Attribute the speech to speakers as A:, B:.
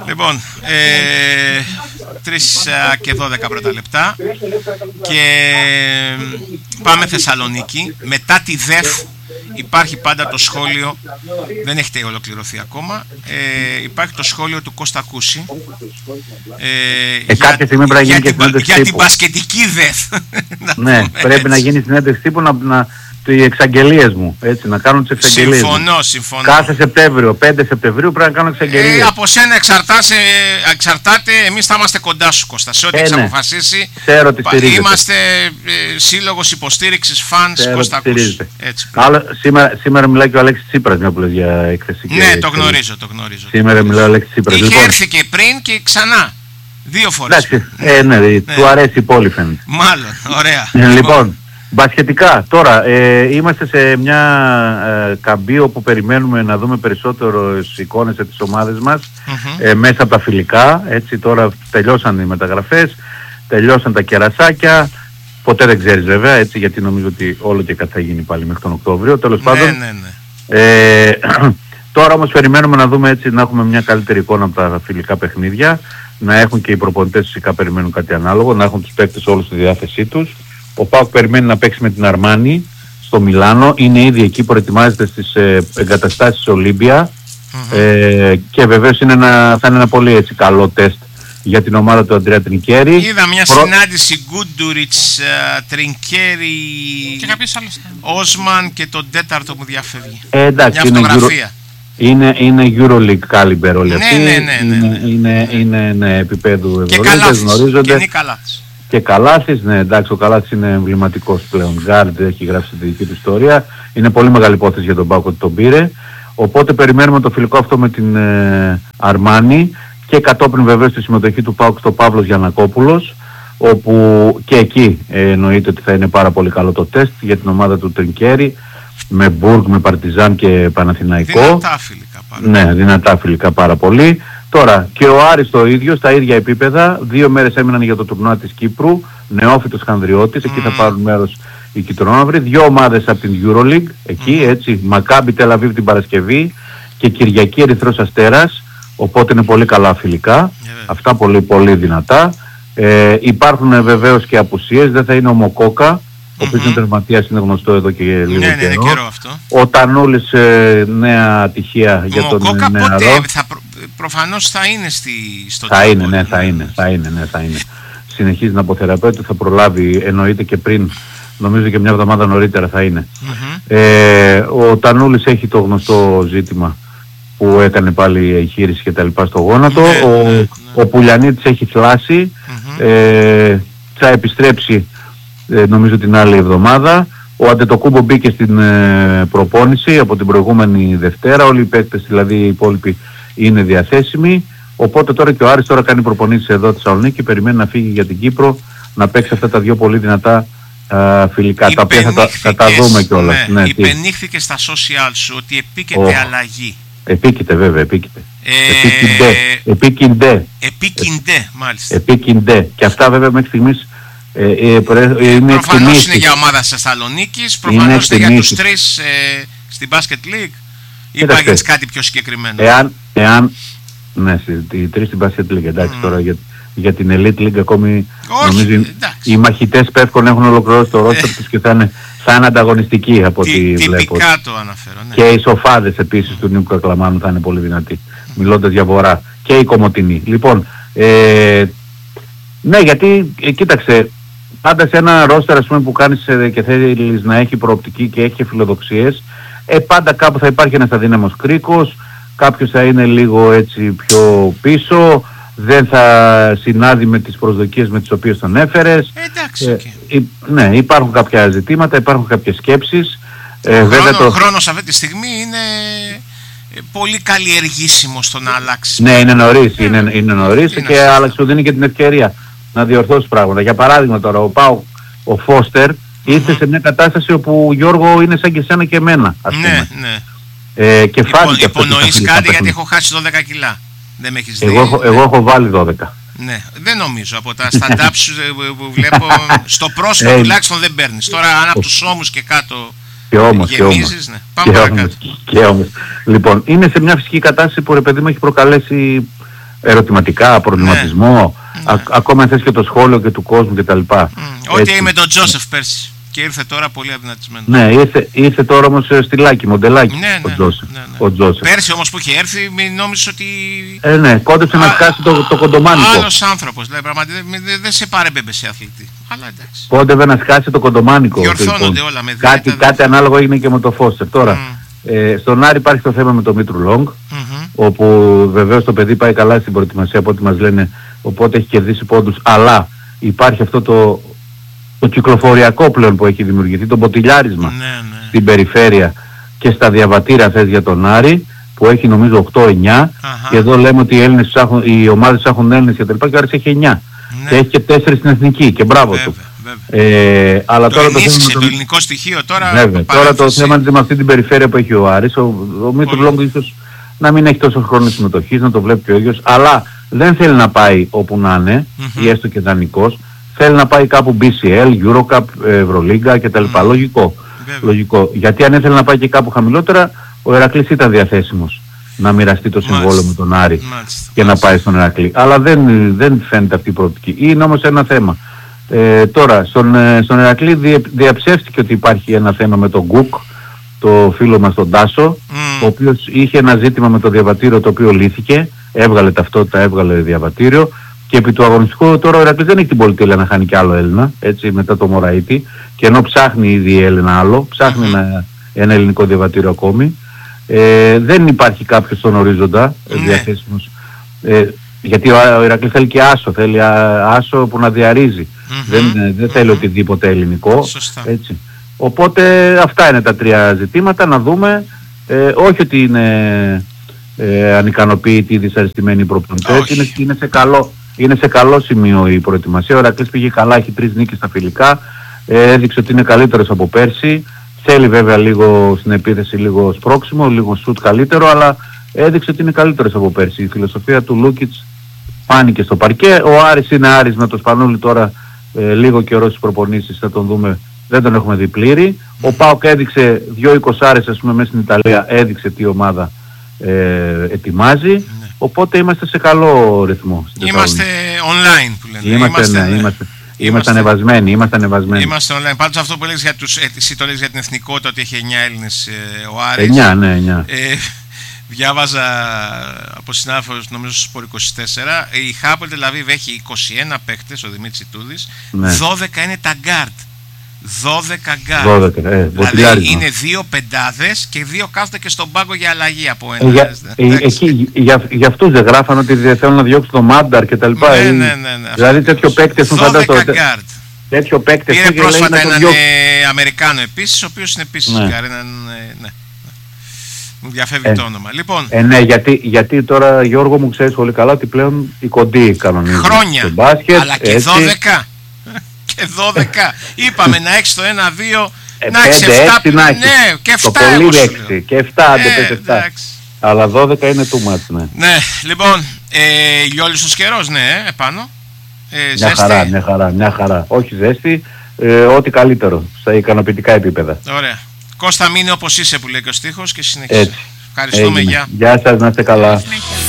A: Λοιπόν, 3 και 12 πρώτα λεπτά και πάμε Θεσσαλονίκη. Μετά τη ΔΕΘ υπάρχει πάντα το σχόλιο, δεν έχετε ολοκληρωθεί ακόμα, υπάρχει το σχόλιο του Κώστα Κούση για την μπασκετική ΔΕΘ.
B: Ναι, πρέπει να γίνει συνέντευξη τύπου, οι εξαγγελίες μου, έτσι, να κάνουν τις εξαγγελίες.
A: Συμφωνώ.
B: Κάθε Σεπτέμβριο, 5 Σεπτεμβρίου πρέπει να κάνουν εξαγγελίες.
A: Από σένα εξαρτάται, εμείς θα είμαστε κοντά σου, Κώστα, σε ό,τι έχεις αποφασίσει. Είμαστε σύλλογος υποστήριξης φανς Κώστα Κούση.
B: Σήμερα μιλάει και ο Αλέξης Τσίπρας, μια που λες για έκθεση.
A: Ναι, το γνωρίζω.
B: Σήμερα μιλάει ο Αλέξης Τσίπρας.
A: Είχε έρθει και πριν και ξανά. 2 φορές.
B: Ναι, του αρέσει η πόλη φαίνεται.
A: Μάλλον, ωραία.
B: Λοιπόν, μπασχετικά, τώρα είμαστε σε μια καμπή όπου περιμένουμε να δούμε περισσότερο εικόνες από τις ομάδες μας μέσα από τα φιλικά. Έτσι, τώρα τελειώσαν οι μεταγραφές, τελειώσαν τα κερασάκια. Ποτέ δεν ξέρεις βέβαια, έτσι, γιατί νομίζω ότι όλο και κάτι θα γίνει πάλι μέχρι τον Οκτώβριο. Τέλος πάντων. Τώρα όμως περιμένουμε να δούμε, έτσι, να έχουμε μια καλύτερη εικόνα από τα φιλικά παιχνίδια. Να έχουν και οι προπονητές φυσικά περιμένουν κάτι ανάλογο, να έχουν τους παίκτες όλους στη διάθεσή τους. Ο ΠΑΟΚ περιμένει να παίξει με την Αρμάνι στο Μιλάνο. Είναι ήδη εκεί, προετοιμάζεται στις εγκαταστάσεις της Ολύμπια. Και βεβαίως θα είναι ένα πολύ, έτσι, καλό τεστ για την ομάδα του Αντρέα Τρινκέρι.
A: Είδα μια συνάντηση Γκούντουριτς, Τρινκέρι και κάποιος άλλος, Όσμαν, και τον τέταρτο μου διαφεύγει.
B: Εντάξει,
A: μια φωτογραφία.
B: Είναι EuroLeague caliber όλοι αυτοί.
A: Ναι.
B: Είναι επίπεδου
A: γνωρίζονται.
B: Και Καλάθης, ναι, εντάξει, ο Καλάθης είναι εμβληματικός πλέον. Γκάρντ, έχει γράψει τη δική του ιστορία. Είναι πολύ μεγάλη υπόθεση για τον ΠΑΟΚ ότι τον πήρε. Οπότε περιμένουμε το φιλικό αυτό με την Αρμάνι και κατόπιν βεβαίως τη συμμετοχή του ΠΑΟΚ στο Παύλος Γιαννακόπουλος, όπου και εκεί εννοείται ότι θα είναι πάρα πολύ καλό το τεστ για την ομάδα του Τρινκέρι, με Μπουργκ, με Παρτιζάν και Παναθηναϊκό.
A: Δυνατά φιλικά πάρα.
B: Ναι, δυνατά φιλικά πάρα πολύ. Τώρα και ο Άρης το ίδιο, στα ίδια επίπεδα. 2 μέρες έμειναν για το τουρνουά της Κύπρου. Νεόφυτος Χανδριώτης, εκεί θα πάρουν μέρος οι Κιτρονόμαυροι. 2 ομάδες από την EuroLeague, εκεί, έτσι. Μακάμπι Τελαβίβ την Παρασκευή και Κυριακή Ερυθρός Αστέρας. Οπότε είναι πολύ καλά φιλικά. Αυτά πολύ πολύ δυνατά. Υπάρχουν βεβαίως και απουσίες. Δεν θα είναι ο Μοκόκα, ο οποίος είναι τερματίας, είναι γνωστό εδώ και λίγο καιρό. Ο Τανούλης, νέα ατυχία για τον νεαρό.
A: Προφανώς θα είναι στο
B: θα είναι. Συνεχίζει να αποθεραπεύεται, θα προλάβει, εννοείται και πριν, νομίζω και μια εβδομάδα νωρίτερα θα είναι. Ο Τανούλης έχει το γνωστό ζήτημα που έκανε πάλι εγχείρηση και τα λοιπά στο γόνατο. Ο Πουλιανίτης έχει θλάσει, θα επιστρέψει νομίζω την άλλη εβδομάδα. Ο Αντετοκούμπο μπήκε στην προπόνηση από την προηγούμενη Δευτέρα. Όλοι οι παίκτες, δηλαδή οι υπόλοιποι, είναι διαθέσιμοι. Οπότε τώρα και ο Άρης τώρα κάνει προπονήσεις εδώ στη Θεσσαλονίκη, περιμένει να φύγει για την Κύπρο να παίξει αυτά τα 2 πολύ δυνατά φιλικά, τα οποία θα τα δούμε κιόλας.
A: Ναι, υπενήχθηκε στα social σου ότι επίκειται αλλαγή.
B: Επίκειται βέβαια, επίκειται.
A: Μάλιστα.
B: Επίκυνται. Και αυτά βέβαια μέχρι στιγμής
A: προφανώς είναι για ομάδα της Θεσσαλονίκης, προφανώς είναι για τους 3 στην Basket League, ή υπάρχει κάτι πιο συγκεκριμένο?
B: Ναι, οι 3 στην Basket League, εντάξει. Τώρα για την Elite League ακόμη νομίζω οι μαχητές πέφτουν, έχουν ολοκληρώσει το roster τους και θα είναι ανταγωνιστικοί από ό,τι βλέπω.
A: Τυπικά το αναφέρω, ναι.
B: Και οι σοφάδες επίσης του Νίκου Κακλαμάνου θα είναι πολύ δυνατοί, μιλώντας για Βορρά, και οι Κομοτηνοί. Λοιπόν, ναι, γιατί κοίταξε, πάντα σε ένα roster, ας πούμε, που κάνεις και θέλεις να έχει προοπτική και έχει φιλοδοξίες, πάντα κάπου θα υπάρχει ένας αδύναμος κρίκος, κάποιος θα είναι λίγο έτσι πιο πίσω, δεν θα συνάδει με τις προσδοκίες με τις οποίες τον έφερες.
A: Εντάξει.
B: Ναι, υπάρχουν κάποια ζητήματα, υπάρχουν κάποιες σκέψεις.
A: Ο χρόνος αυτή τη στιγμή είναι πολύ καλλιεργήσιμο στο να αλλάξει.
B: Ναι, είναι νωρίς, και άλλαξε, σου δίνει και την ευκαιρία να διορθώσει πράγματα. Για παράδειγμα τώρα, ο Φώστερ ήρθε σε μια κατάσταση όπου ο Γιώργο είναι σαν και εσένα και εμένα, ας πούμε.
A: Ναι.
B: Και φάνηκε αυτό.
A: Υπονοείς κάτι γιατί έχω χάσει 12 κιλά. Δεν με έχεις δει.
B: Εγώ έχω βάλει 12.
A: Ναι, δεν νομίζω. Από τα stand-up σου που βλέπω, στο πρόσωπο τουλάχιστον δεν παίρνεις. Τώρα αν από τους ώμους και κάτω γεμίζεις, ναι. Πάμε παρακάτω.
B: Λοιπόν, είναι σε μια φυσική κατάσταση που, ρε παιδί μου, έχει προκαλέσει ερωτηματικά, προβληματισμό, ακόμα αν θες και το σχόλιο και του κόσμου κτλ.
A: Ό,τι με τον Τζόσεφ πέρσι. Και ήρθε τώρα πολύ αδυνατισμένο.
B: Ναι, ήρθε τώρα όμως στυλάκι, μοντελάκι ο Τζόσεφ.
A: Πέρσι όμως που είχε έρθει, μην νόμιζες ότι...
B: Ναι, κόντεψε να σκάσει το κοντομάνικο.
A: Άλλος άνθρωπος, δηλαδή πραγματικά δεν σε παρέμπεμπε σε αθλητή. Αλλά εντάξει.
B: Κόντευε να σκάσει το κοντομάνικο.
A: Διορθώνονται όλα με
B: κάτι ανάλογο έγινε και με το Φώστερ. Τώρα, στον Άρη υπάρχει το θέμα με το Μήτρου Λόγκ, όπου βεβαίως το παιδί πάει καλά στην προετοιμασία από ό,τι μας λένε, οπότε έχει κερδίσει πόντους, αλλά υπάρχει αυτό το κυκλοφοριακό πλέον που έχει δημιουργηθεί, το μποτιλιάρισμα στην περιφέρεια και στα διαβατήρια θες για τον Άρη, που έχει νομίζω 8-9, και εδώ λέμε ότι οι ομάδες έχουν Έλληνες και τα λοιπά, και ο Άρης έχει 9. Και έχει και 4 στην εθνική, και μπράβο του. Αλλά
A: το ενίσχυσε το ελληνικό στοιχείο τώρα.
B: Βέβαια. Τώρα το θέμα είναι με αυτή την περιφέρεια που έχει ο Άρης, ο Μήτρου Λόγκ ίσως να μην έχει τόσο χρόνο συμμετοχής, να το βλέπει και ο ίδιος, αλλά δεν θέλει να πάει όπου να είναι, ή έστω και δανεικός. Θέλει να πάει κάπου BCL, Eurocup, Ευρωλίγκα κτλ. Λογικό. Γιατί αν ήθελε να πάει και κάπου χαμηλότερα, ο Ηρακλής ήταν διαθέσιμος να μοιραστεί το συμβόλαιο με τον Άρη και να πάει στον Ηρακλή. Αλλά δεν φαίνεται αυτή η προοπτική. Είναι όμως ένα θέμα. Τώρα, στον Ηρακλή διαψεύστηκε ότι υπάρχει ένα θέμα με τον Γκουκ, το φίλο μας τον Τάσο, ο οποίος είχε ένα ζήτημα με το διαβατήριο το οποίο λύθηκε, έβγαλε ταυτότητα, έβγαλε διαβατήριο. Και επί του αγωνιστικού τώρα ο Ηρακλής δεν έχει την πολυτέλεια να χάνει κι άλλο Έλληνα, έτσι, μετά το Μωραΐτη, και ενώ ψάχνει ήδη η Έλληνα άλλο, ψάχνει ένα ελληνικό διαβατήριο ακόμη, δεν υπάρχει κάποιος στον ορίζοντα διαθέσιμος, γιατί ο Ηρακλής θέλει και θέλει άσο που να διαρρίζει, δεν θέλει οτιδήποτε ελληνικό, έτσι. Οπότε αυτά είναι τα τρία ζητήματα, να δούμε, όχι ότι είναι ανικανοποιητοί, δυσαρεστημένοι προπονητές, είναι σε καλό σημείο η προετοιμασία. Ο Ηρακλής πήγε καλά, έχει 3 νίκες στα φιλικά, έδειξε ότι είναι καλύτερος από πέρσι. Θέλει βέβαια λίγο στην επίθεση, λίγο σπρώξιμο, λίγο σουτ καλύτερο, αλλά έδειξε ότι είναι καλύτερος από πέρσι. Η φιλοσοφία του Λούκιτς φάνηκε στο παρκέ. Ο Άρης είναι Άρης με το Σπανούλη τώρα, λίγο καιρό στις προπονήσεις, θα τον δούμε, δεν τον έχουμε δει πλήρη. Ο ΠΑΟΚ έδειξε 2 20άρες, ας πούμε, μέσα στην Ιταλία, έδειξε τι ομάδα ετοιμάζει. Οπότε είμαστε σε καλό ρυθμό.
A: Είμαστε online που λένε.
B: Είμαστε ανεβασμένοι. Είμαστε
A: online. Πάντως αυτό που έλεγες εσύ το λέγεις για την εθνικότητα, ότι έχει 9 Έλληνες ο Άρης.
B: 9, ναι, 9.
A: Διάβαζα από συνάδελφος, νομίζω στο Σπορ 24, η Χάπολ Τελ Αβίβ έχει 21 παίκτες, ο Δημήτρης Ιτούδης, 12 είναι τα γκάρτ. 12 γκάρτ. Δηλαδή είναι 2 πεντάδες και 2 κάθονται και στον πάγκο για αλλαγή από ένα.
B: Για αυτούς δεν γράφαν ότι δεν θέλουν να διώξουν το Μάνταρ και τα λοιπά.
A: Ναι.
B: Δηλαδή τέτοιο παίκτη έχουν φανταστεί. Τέτοιο παίκτη.
A: Πήρε πρόσφατα έναν Αμερικάνο επίσης, ο οποίος είναι επίσης γκάρ. Μου διαφεύγει το όνομα. Λοιπόν,
B: ναι, γιατί τώρα, Γιώργο, μου ξέρεις πολύ καλά ότι πλέον οι κοντοί κανονίζουν
A: χρόνια, μπάσκετ, αλλά και 12. Και 12. Είπαμε να έχεις το 1-2, να έχεις 7. Ναι, και 7.
B: Το πολύ 6 και 7, αν 7. Αλλά 12 είναι too much, ναι.
A: Ναι, λοιπόν, λιόλιστος καιρός, ναι, επάνω.
B: Μια χαρά. Όχι ζέστη, ό,τι καλύτερο, στα ικανοποιητικά επίπεδα.
A: Ωραία. Κώστα, μείνε όπως είσαι που λέει και ο στίχος και συνεχίζει.
B: Έτσι.
A: Ευχαριστούμε,
B: γεια σας, να είστε καλά.